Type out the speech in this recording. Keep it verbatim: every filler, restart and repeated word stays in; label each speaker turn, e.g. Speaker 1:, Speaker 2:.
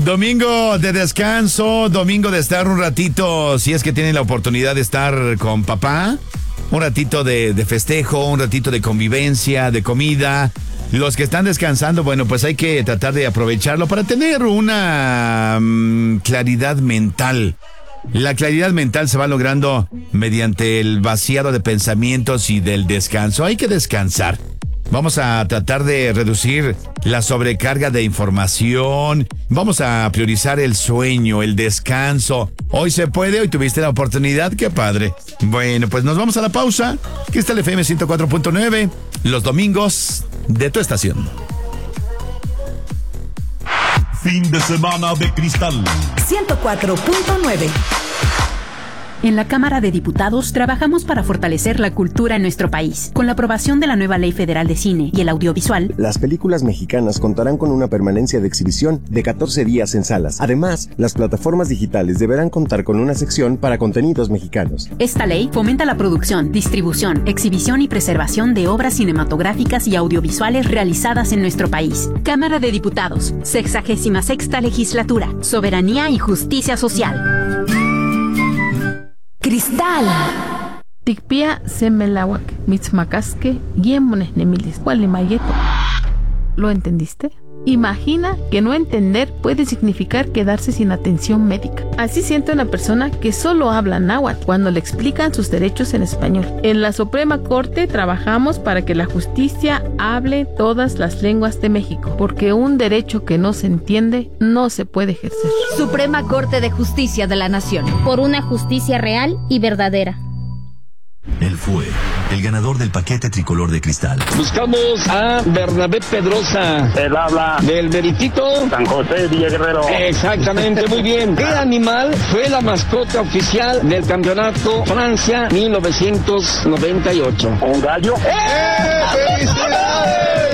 Speaker 1: Domingo de descanso, domingo de estar un ratito, si es que tienen la oportunidad de estar con papá, un ratito de, de festejo, un ratito de convivencia, de comida. Los que están descansando, bueno, pues hay que tratar de aprovecharlo para tener una um, claridad mental. La claridad mental se va logrando mediante el vaciado de pensamientos y del descanso. Hay que descansar. Vamos a tratar de reducir la sobrecarga de información. Vamos a priorizar el sueño, el descanso. Hoy se puede, hoy tuviste la oportunidad, qué padre. Bueno, pues nos vamos a la pausa. Aquí está el F M ciento cuatro punto nueve, los domingos de tu estación.
Speaker 2: Fin de semana de cristal.
Speaker 3: ciento cuatro punto nueve.
Speaker 4: En la Cámara de Diputados trabajamos para fortalecer la cultura en nuestro país. Con la aprobación de la nueva Ley Federal de Cine y el Audiovisual,
Speaker 5: las películas mexicanas contarán con una permanencia de exhibición de catorce días en salas. Además, las plataformas digitales deberán contar con una sección para contenidos mexicanos.
Speaker 4: Esta ley fomenta la producción, distribución, exhibición y preservación de obras cinematográficas y audiovisuales realizadas en nuestro país. Cámara de Diputados, sexagésima sexta legislatura, soberanía y justicia social.
Speaker 3: Cristal.
Speaker 6: Tikpia semelawak, mitzmacasque, yemones nemilis, mayeto. ¿Lo entendiste? Imagina que no entender puede significar quedarse sin atención médica. Así siente una persona que solo habla náhuatl cuando le explican sus derechos en español. En la Suprema Corte trabajamos para que la justicia hable todas las lenguas de México, porque un derecho que no se entiende no se puede ejercer.
Speaker 7: Suprema Corte de Justicia de la Nación.
Speaker 8: Por una justicia real y verdadera.
Speaker 2: Él fue el ganador del paquete tricolor de cristal.
Speaker 9: Buscamos a Bernabé Pedrosa.
Speaker 10: Él habla
Speaker 9: del veritito
Speaker 10: San José Villa Guerrero.
Speaker 9: Exactamente, muy bien. ¿Qué animal fue la mascota oficial del campeonato Francia mil novecientos noventa y ocho?
Speaker 10: ¿Un gallo?
Speaker 9: ¡Eh! ¡Felicidades!